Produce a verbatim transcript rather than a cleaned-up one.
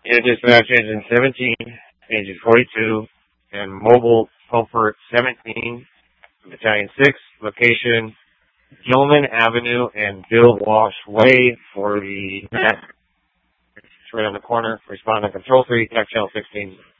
Air Dispatch Engine seventeen, Engine forty-two, and Mobile Comfort seventeen, Battalion six, location Gilman Avenue and Bill Walsh Way for the net. It's right on the corner. Respond to Control three, Tactile sixteen.